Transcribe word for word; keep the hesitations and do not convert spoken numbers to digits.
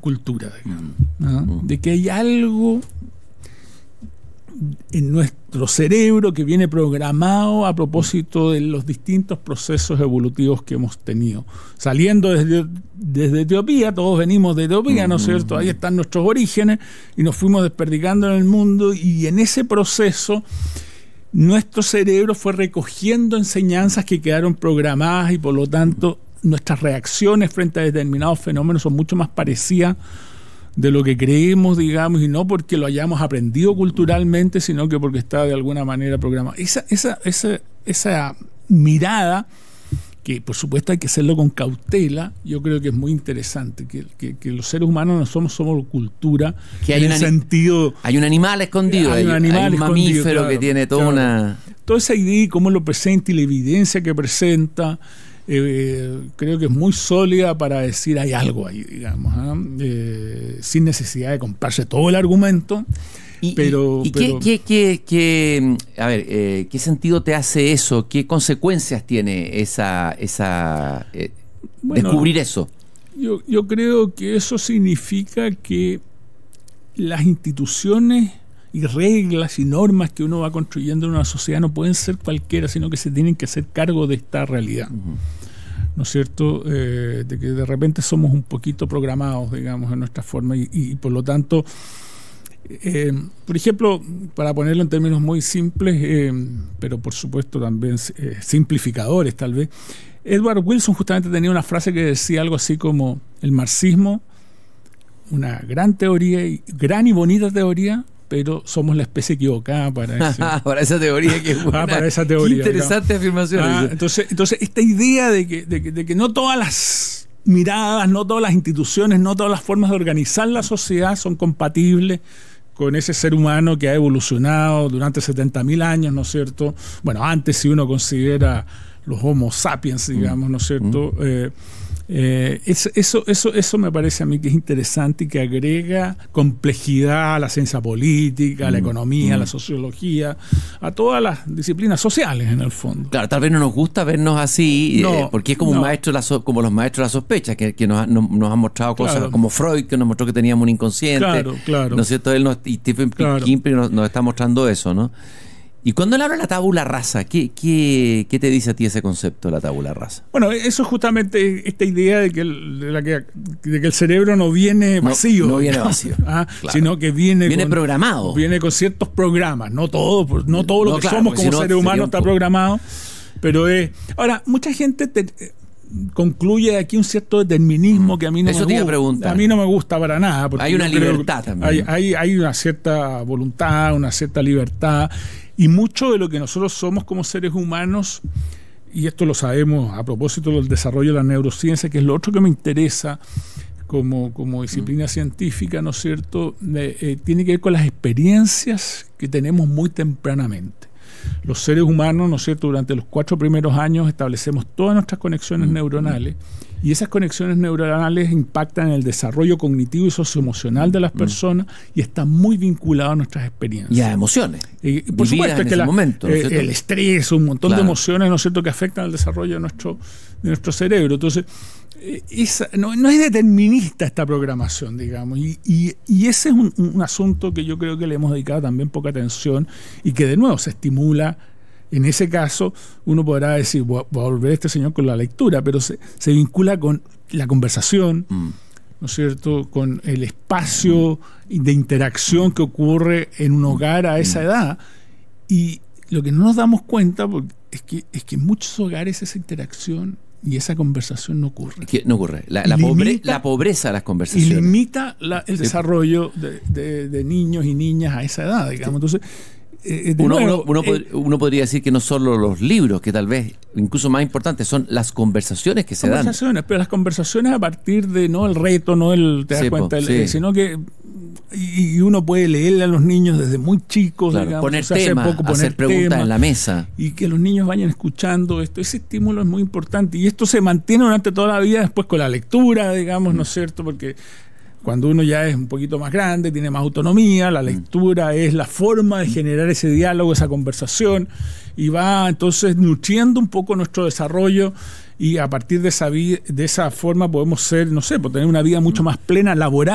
cultura, digamos, ¿no? De que hay algo en nuestro cerebro que viene programado a propósito de los distintos procesos evolutivos que hemos tenido. Saliendo desde, desde Etiopía, todos venimos de Etiopía, ¿no es cierto? Ahí están nuestros orígenes y nos fuimos desperdigando en el mundo, y en ese proceso nuestro cerebro fue recogiendo enseñanzas que quedaron programadas, y por lo tanto nuestras reacciones frente a determinados fenómenos son mucho más parecidas de lo que creemos, digamos, y no porque lo hayamos aprendido culturalmente, sino que porque está de alguna manera programado. Esa, esa, esa, esa mirada, que por supuesto hay que hacerlo con cautela, yo creo que es muy interesante, que, que, que los seres humanos no somos, somos cultura, que hay en el sentido... Hay un animal escondido, hay un, animal hay un mamífero, claro, que tiene toda claro, una... Toda esa idea y cómo lo presenta y la evidencia que presenta... Eh, creo que es muy sólida para decir hay algo ahí, digamos, ¿eh? Eh, sin necesidad de comprarse todo el argumento. Y, pero, y, y pero ¿qué, qué, qué, qué, a ver, eh, ¿qué sentido te hace eso? ¿Qué consecuencias tiene esa, esa eh, bueno, descubrir eso? Yo, yo creo que eso significa que las instituciones y reglas y normas que uno va construyendo en una sociedad no pueden ser cualquiera, sino que se tienen que hacer cargo de esta realidad. Uh-huh. ¿No es cierto? Eh, de que de repente somos un poquito programados, digamos, en nuestra forma, y, y por lo tanto, eh, por ejemplo, para ponerlo en términos muy simples, eh, pero por supuesto también eh, simplificadores tal vez, Edward Wilson justamente tenía una frase que decía algo así como: el marxismo, una gran teoría, y gran y bonita teoría, pero somos la especie equivocada para, ese, para esa teoría que es buena. Ah, para esa teoría. Qué interesante ¿no? afirmación. Ah, entonces, entonces, esta idea de que, de, que, de que no todas las miradas, no todas las instituciones, no todas las formas de organizar la sociedad son compatibles con ese ser humano que ha evolucionado durante setenta mil años, ¿no es cierto? Bueno, antes, si uno considera los Homo sapiens, digamos, ¿no es cierto? Mm. Eh, Eh, eso, eso, eso, eso me parece a mí que es interesante y que agrega complejidad a la ciencia política, a la economía, mm. a la sociología, a todas las disciplinas sociales en el fondo. Claro, tal vez no nos gusta vernos así, no, eh, porque es como no. un maestro la so, como los maestros de la sospecha, que, que nos, nos, nos han mostrado cosas claro. como Freud, que nos mostró que teníamos un inconsciente. Claro, claro. ¿No es cierto? Él nos, y Stephen claro. King nos, nos está mostrando eso, ¿no? Y cuando él habla de la tabula rasa, ¿qué, qué, ¿qué te dice a ti ese concepto de la tabula rasa? Bueno, eso es justamente esta idea de que el, de la que, de que el cerebro no viene vacío. No, no viene vacío. ¿ah? Claro. Sino que viene, viene con, programado. Viene con ciertos programas. No todo, no todo lo no, que claro, somos como si no, seres humanos está programado. Pero es. Ahora, mucha gente te, concluye aquí un cierto determinismo que a mí no Eso me te iba gusta. a preguntar. A mí no me gusta para nada. Hay una libertad también. Hay, hay, hay una cierta voluntad, una cierta libertad. Y mucho de lo que nosotros somos como seres humanos, y esto lo sabemos a propósito del desarrollo de la neurociencia, que es lo otro que me interesa como, como disciplina mm. científica, ¿no es cierto?, eh, eh, tiene que ver con las experiencias que tenemos muy tempranamente. Los seres humanos, ¿no es cierto?, durante los cuatro primeros años establecemos todas nuestras conexiones mm. neuronales, y esas conexiones neuronales impactan en el desarrollo cognitivo y socioemocional de las personas mm. y están muy vinculados a nuestras experiencias. Y a emociones. Y, por supuesto, es que la, momento, ¿no es eh, el estrés, un montón claro. de emociones, ¿no es cierto?, que afectan al desarrollo de nuestro, de nuestro cerebro. Entonces, eh, esa, no, no es determinista esta programación, digamos, y, y, y ese es un, un asunto que yo creo que le hemos dedicado también poca atención y que de nuevo se estimula. En ese caso, uno podrá decir, voy a volver a este señor con la lectura, pero se, se vincula con la conversación, mm. ¿no es cierto?, con el espacio mm. de interacción que ocurre en un hogar a esa edad. Y lo que no nos damos cuenta es que, es que en muchos hogares esa interacción y esa conversación no ocurre. Es que no ocurre. La, la, limita, pobre, la pobreza de las conversaciones. Y limita la, el desarrollo de, de, de niños y niñas a esa edad, digamos. Entonces, Eh, uno, nuevo, uno, uno, eh, pod- uno podría decir que no solo los libros, que tal vez incluso más importantes son las conversaciones que se conversaciones, dan. Pero las conversaciones a partir de no el reto, no el te das sí, cuenta, po, el, sí. sino que y, y uno puede leerle a los niños desde muy chicos, claro, digamos, poner o sea, tema, hace poco, poner hacer preguntas tema, en la mesa y que los niños vayan escuchando esto. Ese estímulo es muy importante y esto se mantiene durante toda la vida después con la lectura, digamos, mm. ¿no es cierto? Porque cuando uno ya es un poquito más grande, tiene más autonomía, la lectura es la forma de generar ese diálogo, esa conversación, y va entonces nutriendo un poco nuestro desarrollo, y a partir de esa, vi- de esa forma podemos ser, no sé, pues tener una vida mucho más plena, laboral.